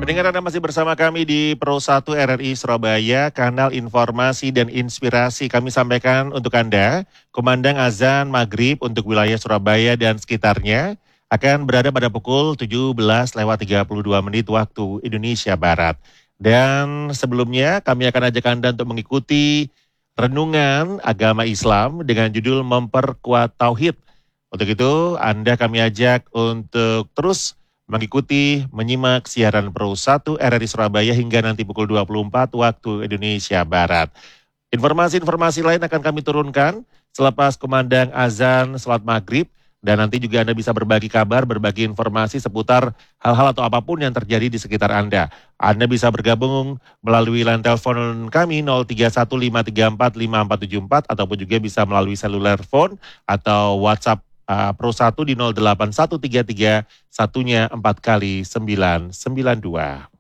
Pendengar Anda masih bersama kami di Pro 1 RRI Surabaya, kanal informasi dan inspirasi. Kami sampaikan untuk Anda, kumandang azan maghrib untuk wilayah Surabaya dan sekitarnya akan berada pada pukul 17:32 waktu Indonesia Barat. Dan sebelumnya kami akan ajak Anda untuk mengikuti renungan agama Islam dengan judul Memperkuat Tauhid. Untuk itu Anda kami ajak untuk terus mengikuti, menyimak siaran Pro 1 RRI Surabaya hingga nanti pukul 24 waktu Indonesia Barat. Informasi-informasi lain akan kami turunkan selepas kumandang azan salat maghrib dan nanti juga Anda bisa berbagi kabar, berbagi informasi seputar hal-hal atau apapun yang terjadi di sekitar Anda. Anda bisa bergabung melalui line telepon kami 0315345474 ataupun juga bisa melalui seluler phone atau WhatsApp Pro 1 di 08133 satunya 4 kali 992.